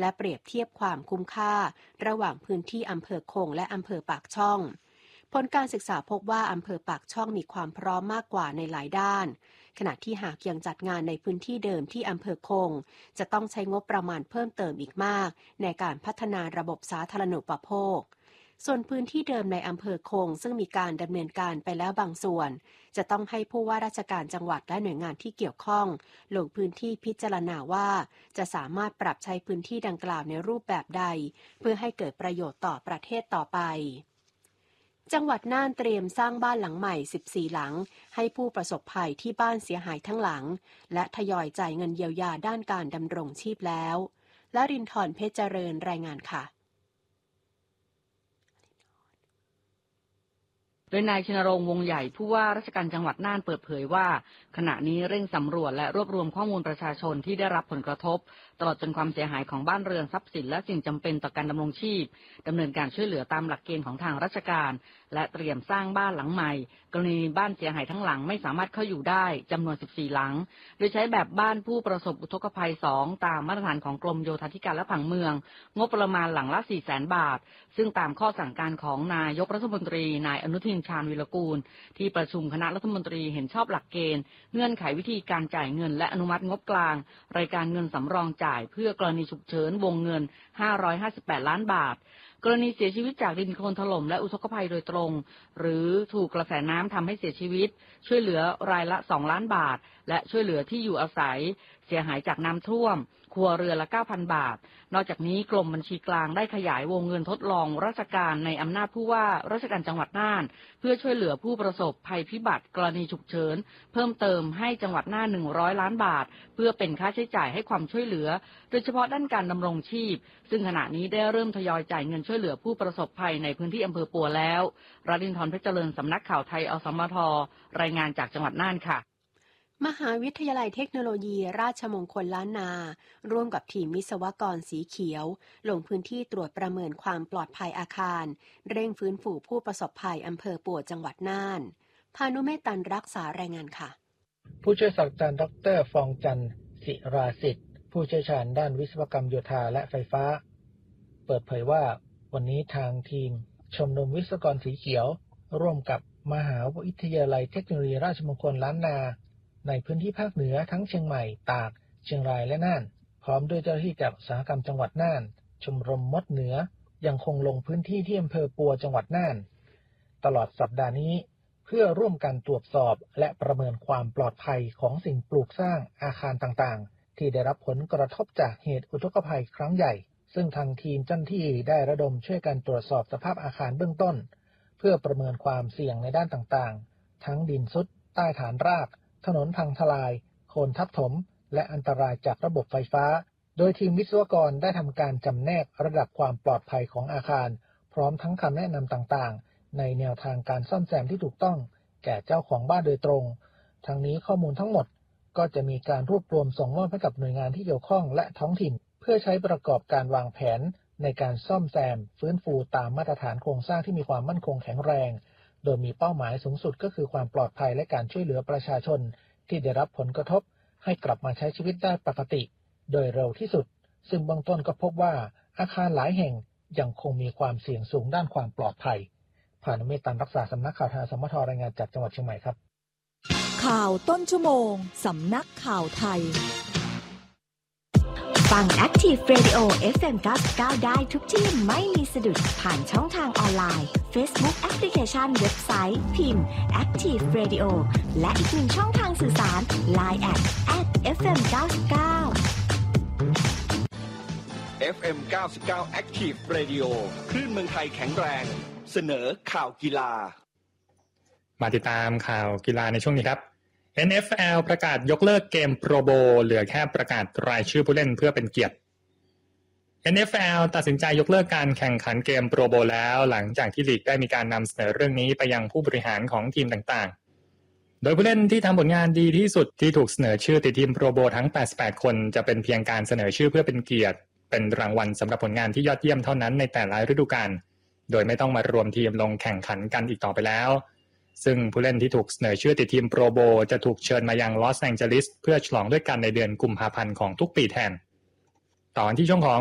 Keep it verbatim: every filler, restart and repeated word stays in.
และเปรียบเทียบความคุ้มค่าระหว่างพื้นที่อำเภอคงและอำเภอปากช่องผลการศึกษาพบว่าอำเภอปากช่องมีความพร้อมมากกว่าในหลายด้านขณะที่หากยังจัดงานในพื้นที่เดิมที่อำเภอคงจะต้องใช้งบประมาณเพิ่มเติมอีกมากในการพัฒนาระบบสาธารณูปโภคส่วนพื้นที่เดิมในอำเภอคงซึ่งมีการดำเนินการไปแล้วบางส่วนจะต้องให้ผู้ว่าราชการจังหวัดและหน่วยงานที่เกี่ยวข้องลงพื้นที่พิจารณาว่าจะสามารถปรับใช้พื้นที่ดังกล่าวในรูปแบบใดเพื่อให้เกิดประโยชน์ต่อประเทศต่อไปจังหวัดน่านเตรียมสร้างบ้านหลังใหม่สิบสี่หลังให้ผู้ประสบภัยที่บ้านเสียหายทั้งหลังและทยอยจ่ายเงินเยียวยาด้านการดำรงชีพแล้วและรินทร์เพชรเจริญรายงานค่ะโดยนายชนรงค์วงใหญ่ผู้ว่าราชการจังหวัดน่านเปิดเผยว่าขณะนี้เร่งสำรวจและรวบรวมข้อมูลประชาชนที่ได้รับผลกระทบตลอดจนความเสียหายของบ้านเรือนทรัพย์สินและสิ่งจำเป็นต่อการดำรงชีพดำเนินการช่วยเหลือตามหลักเกณฑ์ของทางราชการและเตรียมสร้างบ้านหลังใหม่กรณีบ้านเสียหายทั้งหลังไม่สามารถเข้าอยู่ได้จำนวนสิบสี่หลังโดยใช้แบบบ้านผู้ประสบอุทกภัยสองตามมาตรฐานของกรมโยธาธิการและผังเมืองงบประมาณหลังละ สี่แสน บาทซึ่งตามข้อสั่งการของนายกรัฐมนตรีนายอนุทินชาญวิรกูลที่ประชุมคณะรัฐมนตรีเห็นชอบหลักเกณฑ์เงื่อนไขวิธีการจ่ายเงินและอนุมัติงบกลางรายการเงินสำรองจ่ายเพื่อกรณีฉุกเฉินวงเงินห้าร้อยห้าสิบแปดล้านบาทกรณีเสียชีวิตจากดินโคลนถล่มและอุทกภัยโดยตรงหรือถูกกระแสน้ำทำให้เสียชีวิตช่วยเหลือรายละสองล้านบาทและช่วยเหลือที่อยู่อาศัยเสียหายจากน้ำท่วมครัวเรือนละ เก้าพัน บาทนอกจากนี้กรมบัญชีกลางได้ขยายวงเงินทดลองราชการในอำนาจผู้ว่าราชการจังหวัดน่านเพื่อช่วยเหลือผู้ประสบภัยพิบัติกรณีฉุกเฉินเพิ่มเติมให้จังหวัดน่านหนึ่งร้อยล้านบาทเพื่อเป็นค่าใช้จ่ายให้ความช่วยเหลือโดยเฉพาะด้านการดำรงชีพซึ่งขณะนี้ได้เริ่มทยอยจ่ายเงินช่วยเหลือผู้ประสบภัยในพื้นที่อำเภอปัวแล้วราดินทร์เพชรเจริญสำนักข่าวไทยอสมทรายงานจากจังหวัดน่านค่ะมหาวิทยาลัยเทคโนโลยีราชมงคลล้านนาร่วมกับทีมวิศวกรสีเขียวลงพื้นที่ตรวจประเมินความปลอดภัยอาคารเร่งฟื้นฟูผู้ประสบภัยอำเภอปัวจังหวัดน่านพานุเมตตันรักษารายงานค่ะผู้ช่วยศาสตราจารย์ดร.ฟองจันทร์ศิราสิทธิ์ผู้เชี่ยวชาญด้านวิศวกรรมโยธาและไฟฟ้าเปิดเผยว่าวันนี้ทางทีมชมรมวิศวกรสีเขียวร่วมกับมหาวิทยาลัยเทคโนโลยีราชมงคลล้านนาในพื้นที่ภาคเหนือทั้งเชียงใหม่ตากเชียงรายและน่านพร้อมด้วยเจ้าหน้าที่จากอุตสาหกรรมจังหวัดน่านชมรมมดเหนือยังคงลงพื้นที่ที่อำเภอปัวจังหวัดน่านตลอดสัปดาห์นี้เพื่อร่วมกันตรวจสอบและประเมินความปลอดภัยของสิ่งปลูกสร้างอาคารต่างๆที่ได้รับผลกระทบจากเหตุอุทกภัยครั้งใหญ่ซึ่งทางทีมเจ้าหน้าที่ได้ระดมช่วยกันตรวจสอบสภาพอาคารเบื้องต้นเพื่อประเมินความเสี่ยงในด้านต่างๆทั้งดินทรุดใต้ฐานรากถนนพังทลายโคลนทับถมและอันตรายจากระบบไฟฟ้าโดยทีมวิศวกรได้ทำการจำแนกระดับความปลอดภัยของอาคารพร้อมทั้งคำแนะนำต่างๆในแนวทางการซ่อมแซมที่ถูกต้องแก่เจ้าของบ้านโดยตรงทั้งนี้ข้อมูลทั้งหมดก็จะมีการรวบรวมส่งมอบให้กับหน่วยงานที่เกี่ยวข้องและท้องถิ่นเพื่อใช้ประกอบการวางแผนในการซ่อมแซมฟื้นฟูตามมาตรฐานโครงสร้างที่มีความมั่นคงแข็งแรงโดยมีเป้าหมายสูงสุดก็คือความปลอดภัยและการช่วยเหลือประชาชนที่ได้รับผลกระทบให้กลับมาใช้ชีวิตได้ปกติโดยเร็วที่สุดซึ่งเบื้องต้นก็พบว่าอาคารหลายแห่งยังคงมีความเสี่ยงสูงด้านความปลอดภัยพานุเมตตันรักษาสำนักข่าวไทยสมทรายงานจากจังหวัดเชียงใหม่ครับข่าวต้นชั่วโมงสำนักข่าวไทยฟัง Active Radio เอฟ เอ็ม เก้าสิบเก้าได้ทุกที่ไม่มีสะดุดผ่านช่องทางออนไลน์ Facebook แอปพลิเคชันเว็บไซต์พิมพ์ Active Radio และอีกหนึ่งช่องทางสื่อสาร ไลน์ แอท แอท เอฟ เอ็ม เก้าสิบเก้าเอฟ เอ็ม เก้าสิบเก้า Active Radio คลื่นเมืองไทยแข็งแรงเสนอข่าวกีฬามาติดตามข่าวกีฬาในช่วงนี้ครับ เอ็น เอฟ แอล ประกาศยกเลิกเกมโปรโบเหลือแค่ประกาศรายชื่อผู้เล่นเพื่อเป็นเกียรติ เอ็น เอฟ แอล ตัดสินใจยกเลิกการแข่งขันเกมโปรโบแล้วหลังจากที่ลีกได้มีการนำเสนอเรื่องนี้ไปยังผู้บริหารของทีมต่างๆโดยผู้เล่นที่ทำผลงานดีที่สุดที่ถูกเสนอชื่อติดทีมโปรโบทั้งแปดสิบแปดคนจะเป็นเพียงการเสนอชื่อเพื่อเป็นเกียรติเป็นรางวัลสำหรับผลงานที่ยอดเยี่ยมเท่านั้นในแต่ละฤดูกาลโดยไม่ต้องมารวมทีมลงแข่งขันกันอีกต่อไปแล้วซึ่งผู้เล่นที่ถูกเสนอชื่อติดทีมโปรโบจะถูกเชิญมายังลอสแองเจลิสเพื่อฉลองด้วยกันในเดือนกุมภาพันธ์ของทุกปีแทนตอนที่ช่วงของ